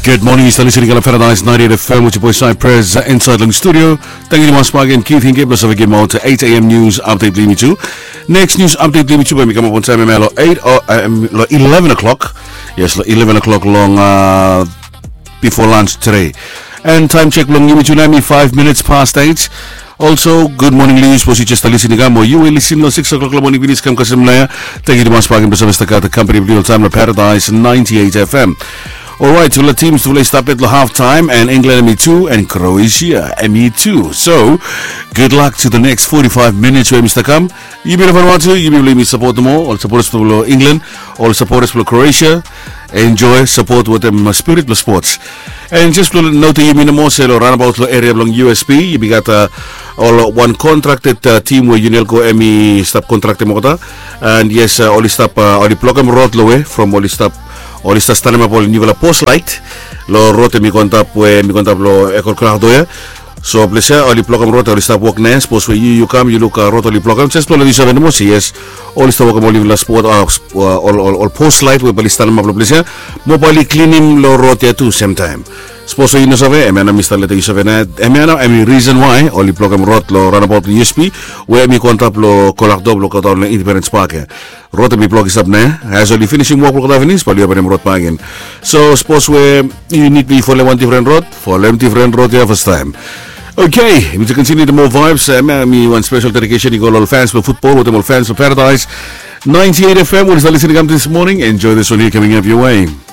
Good morning, you're listening to Paradise 98 FM with your boy Cypress inside the studio. Thank you once again, Keith Hinge, plus again more to 8 a.m. news update, Limi 2. Next news update, Limi 2, when we come up on time, 11 o'clock. Yes, 11 o'clock long before lunch today. And time check, long Limi 2, 5 minutes past 8. Also, good morning ladies, po si just listening mo. You will listen to 6 o'clock morning videos kam kasim na. Thank you once again for the company of real time of Paradise 98 FM. Alright, so the teams will stop at the half time, and England ME2 and Croatia ME2. So, good luck to the next 45 minutes where Mr. Kam. You may want to, you may support them all supporters for England, all supporters for Croatia. Enjoy, support with them spirit plus sports. And just to note you mean more say around about the area along USP, you got all one contracted team where Unelco ME stop contracted mota. And yes, only stop only plug them road low from only stop Oli sta stanema pol nivola post light lo rote mi kontap lo ekor doya so blesa oli plokam rote oli sta walk nes post where you come you look rote oli plokam just lo disa venmo yes oli sta walk oli la sport all post light we bali stanema lo blesa mo bali cleaning lo rote too same time Sposo yun sabi, emana mista lete sabi na, emana reason why oli plokam rot lo runabout USP, where mi kontap lo kolakdob lo kataw na Independence Park. Rot mi plok isap na, has only finishing work lo kataw finis, pali pa rot pagin. So suppose where you need me for one different rot, for one different rot yeah first time. Okay, we to continue the more vibes. Me one special dedication. You got all fans for football, with them all fans for Paradise 98 FM. What is listening up this morning? Enjoy this one here coming up your way.